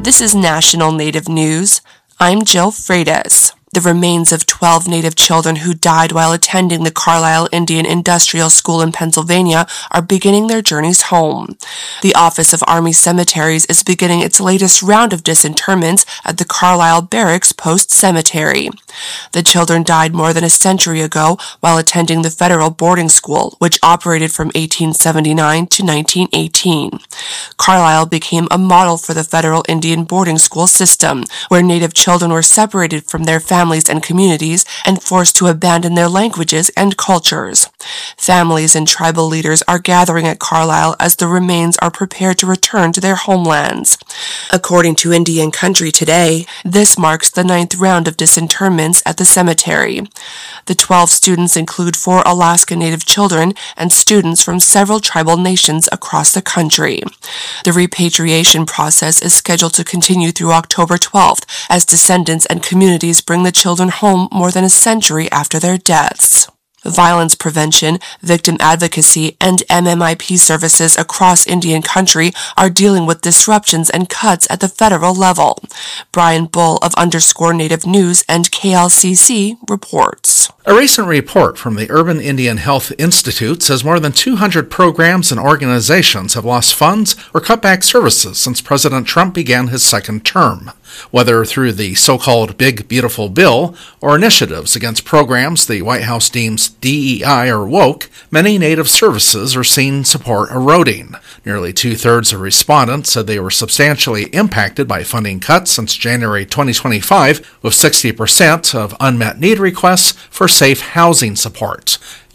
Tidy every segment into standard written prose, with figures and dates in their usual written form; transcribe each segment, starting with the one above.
This is National Native News. I'm Jill Freitas. The remains of 12 Native children who died while attending the Carlisle Indian Industrial School in Pennsylvania are beginning their journeys home. The Office of Army Cemeteries is beginning its latest round of disinterments at the Carlisle Barracks Post Cemetery. The children died more than a century ago while attending the federal boarding school, which operated from 1879 to 1918. Carlisle became a model for the federal Indian boarding school system, where Native children were separated from their families and communities and forced to abandon their languages and cultures. Families and tribal leaders are gathering at Carlisle as the remains are prepared to return to their homelands. According to Indian Country Today, this marks the 9th round of disinterments at the cemetery. The 12 students include 4 Alaska Native children and students from several tribal nations across the country. The repatriation process is scheduled to continue through October 12th as descendants and communities bring the children home more than a century after their deaths. Violence prevention, victim advocacy, and MMIP services across Indian country are dealing with disruptions and cuts at the federal level. Brian Bull of _Native News and KLCC reports. A recent report from the Urban Indian Health Institute says more than 200 programs and organizations have lost funds or cut back services since President Trump began his second term. Whether through the so-called Big Beautiful Bill or initiatives against programs the White House deems DEI or woke, many Native services are seeing support eroding. Nearly 2/3 of respondents said they were substantially impacted by funding cuts since January 2025, with 60% of unmet need requests for safe housing support.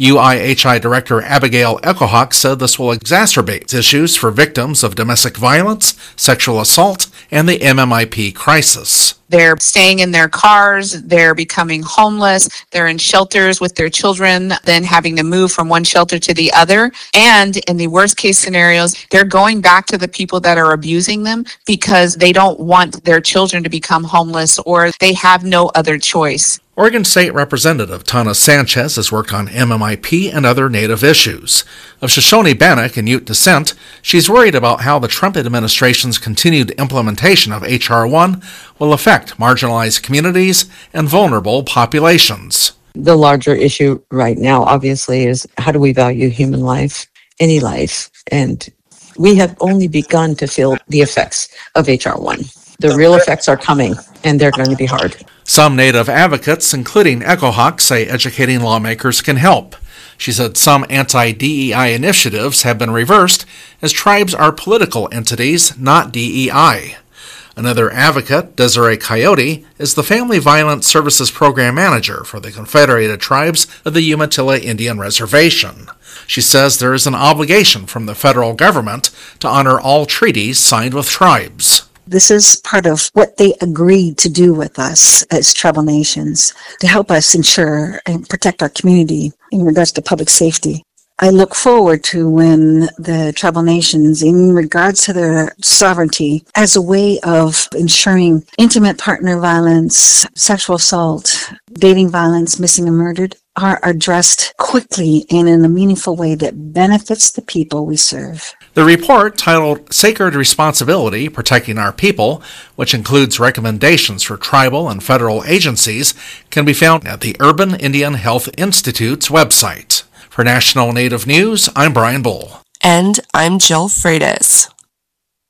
UIHI Director Abigail Echohawk said this will exacerbate issues for victims of domestic violence, sexual assault, and the MMIP crisis. They're staying in their cars, they're becoming homeless, they're in shelters with their children, then having to move from one shelter to the other. And in the worst case scenarios, they're going back to the people that are abusing them because they don't want their children to become homeless or they have no other choice. Oregon State Representative Tana Sanchez has worked on MMIP and other Native issues. Of Shoshone-Bannock and Ute descent, she's worried about how the Trump administration's continued implementation of H.R. 1 will affect marginalized communities and vulnerable populations. The larger issue right now, obviously, is how do we value human life, any life? And we have only begun to feel the effects of H.R. 1. The real effects are coming, and they're going to be hard. Some Native advocates, including Echohawk, say educating lawmakers can help. She said some anti-DEI initiatives have been reversed as tribes are political entities, not DEI. Another advocate, Desiree Coyote, is the Family Violence Services Program Manager for the Confederated Tribes of the Umatilla Indian Reservation. She says there is an obligation from the federal government to honor all treaties signed with tribes. This is part of what they agreed to do with us as tribal nations to help us ensure and protect our community in regards to public safety. I look forward to when the tribal nations, in regards to their sovereignty, as a way of ensuring intimate partner violence, sexual assault, dating violence, missing and murdered, are addressed quickly and in a meaningful way that benefits the people we serve. The report, titled Sacred Responsibility, Protecting Our People, which includes recommendations for tribal and federal agencies, can be found at the Urban Indian Health Institute's website. For National Native News, I'm Brian Bull. And I'm Jill Freitas.